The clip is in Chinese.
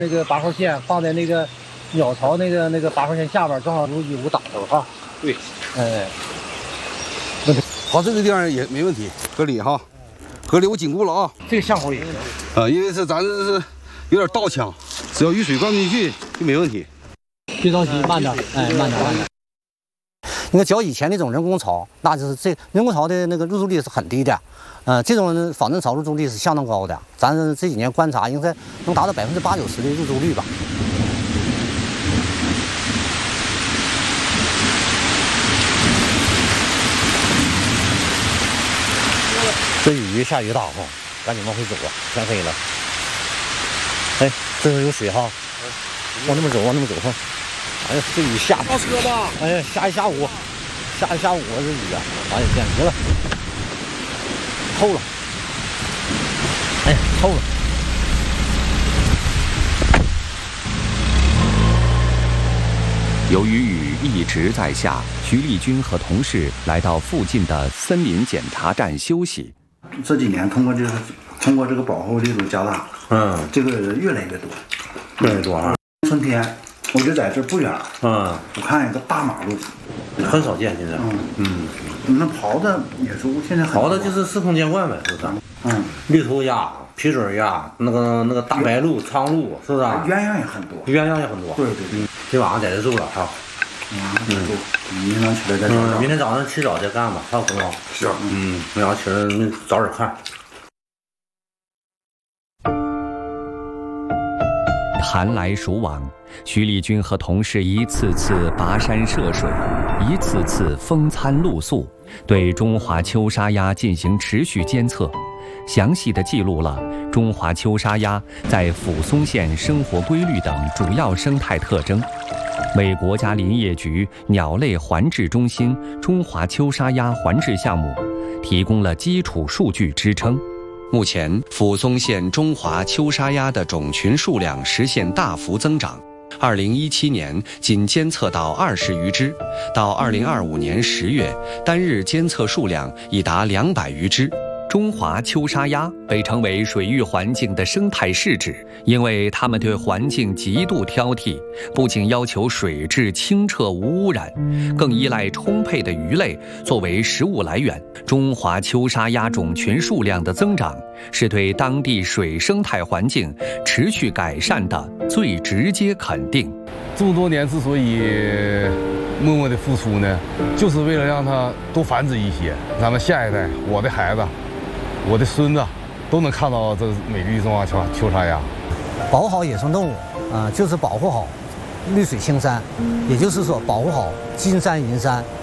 那个拔号线放在那个鸟巢那个拔号线下边，正好有挡头哈。 对， 好，这个地方也没问题，合理哈，合理，我紧固了啊。 这个巷口也行。 因为咱这是有点倒腔，只要雨水灌不进去就没问题。 别着急，慢点，慢点。 你看，较以前那种人工巢，那就是这人工巢的那个入住率是很低的，这种仿真巢入住率是相当高的。咱这几年观察，应该能达到80%-90%的入住率吧。这雨下雨大哈，赶紧往回走啊！天黑了。哎，这是有水哈，往那边走哈。哎呀，这雨下的， 上车吧！ 哎呀，下一下午这雨啊，哎呀，简直了，透了，哎呀，透了。 由于雨一直在下，徐立军和同事来到附近的森林检查站休息。 这几年通过这个保护力度加大，这个人越来越多啊。春天我就在这不远，我看一个大马路， 很少见现在。 那狍子也是现在很狍子就是司空见惯呗，是不是？绿头鸭、皮嘴鸭，那个大白鹭、苍鹭，是不是？ 鸳鸯也很多， 鸳鸯也很多。 对。 今晚上在这住了哈。 明天起来再找。 明天早上起早再干吧，还有工作。 是。 明早起来早点看。 寒来暑往，徐立军和同事一次次跋山涉水，一次次风餐露宿，对中华秋沙鸭进行持续监测，详细地记录了中华秋沙鸭在抚松县生活规律等主要生态特征，为国家林业局鸟类环治中心中华秋沙鸭环治项目提供了基础数据支撑。目前，抚松县中华秋沙鸭的种群数量实现大幅增长。2017年仅监测到20余只，到2025年10月，单日监测数量已达200余只。中华秋沙鸭被称为水域环境的生态试纸，因为它们对环境极度挑剔，不仅要求水质清澈无污染，更依赖充沛的鱼类作为食物来源。中华秋沙鸭种群数量的增长，是对当地水生态环境持续改善的最直接肯定。 这么多年之所以默默的付出呢，就是为了让它多繁殖一些，咱们下一代，我的孩子，我的孙子都能看到这美丽的中华秋沙鸭。 保护好野生动物就是保护好绿水青山，也就是说保护好金山银山。